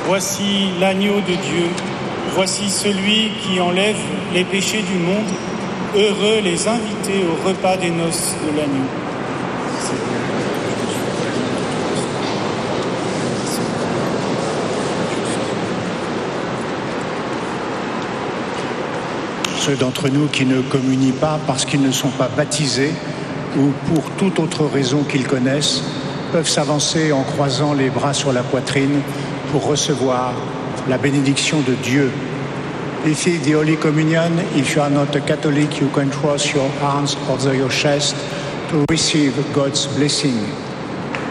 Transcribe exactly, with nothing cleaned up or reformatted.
Voici l'agneau de Dieu, voici celui qui enlève les péchés du monde. Heureux les invités au repas des noces de l'agneau. Ceux d'entre nous qui ne communient pas parce qu'ils ne sont pas baptisés ou pour toute autre raison qu'ils connaissent peuvent s'avancer en croisant les bras sur la poitrine pour recevoir la bénédiction de Dieu. Receive the Holy Communion. If you are not a Catholic, you can cross your arms over your chest to receive God's blessing.